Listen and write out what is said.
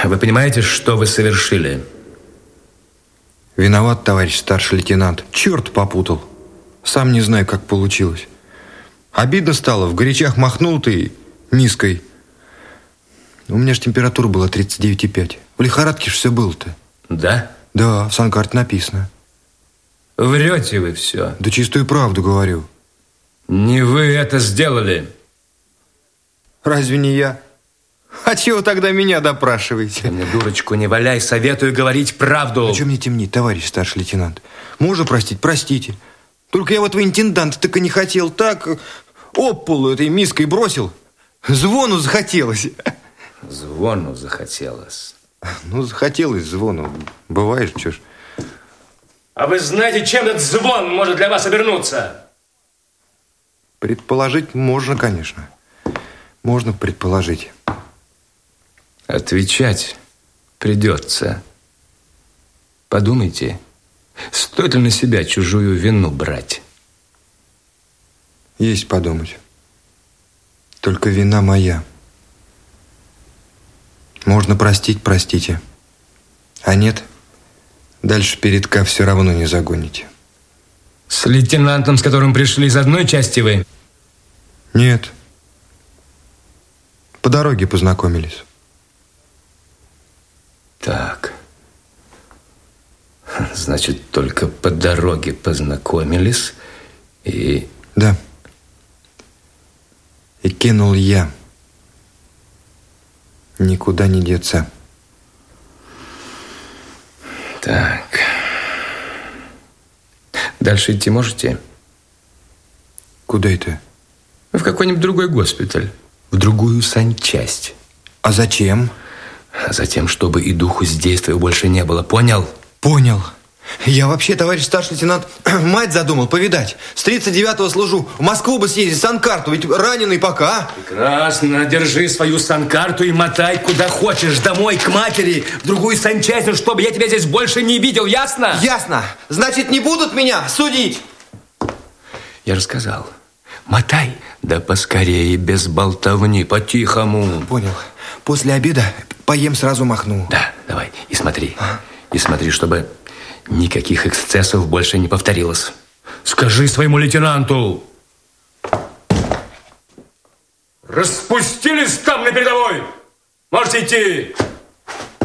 Вы понимаете, что вы совершили? Виноват, товарищ старший лейтенант. Черт попутал. Сам не знаю, как получилось. Обидно стало. В горячах махнул ты миской. У меня же температура была 39,5. В лихорадке ж все было-то. Да? Да, в санкарте написано. Врете вы все. Да чистую правду говорю. Не вы это сделали. Разве не я? А чего тогда меня допрашиваете? Ты мне дурочку не валяй, советую говорить правду. А что мне темнить, товарищ старший лейтенант? Можно простить? Простите. Только я вот в интенданта так и не хотел. Так об полу этой миской бросил. Звону захотелось. Звону захотелось. Ну, захотелось звону. Бывает, что ж. А вы знаете, чем этот звон может для вас обернуться? Предположить можно, конечно. Можно предположить. Отвечать придется. Подумайте, стоит ли на себя чужую вину брать? Есть подумать. Только вина моя. Можно простить, простите. А нет, дальше передка все равно не загоните. С лейтенантом, с которым пришли из одной части вы? Нет. По дороге познакомились. Так. Значит, только по дороге познакомились и... Да. И кинул я. Никуда не деться. Так. Дальше идти можете? Куда это? В какой-нибудь другой госпиталь. В другую санчасть. А зачем? А затем, чтобы и духу с действия больше не было. Понял? Понял. Я вообще, товарищ старший лейтенант, мать задумал повидать. С 39-го служу. В Москву бы съездить, санкарту, ведь раненый пока, а? Прекрасно. Держи свою санкарту и мотай куда хочешь. Домой, к матери, в другую санчасть, чтобы я тебя здесь больше не видел. Ясно? Ясно. Значит, не будут меня судить? Я же сказал. Мотай, да поскорее, без болтовни, по-тихому. Понял. После обеда поем, сразу махну. Да, давай. И смотри. И смотри, чтобы никаких эксцессов больше не повторилось. Скажи своему лейтенанту. Распустились там на передовой. Можете идти.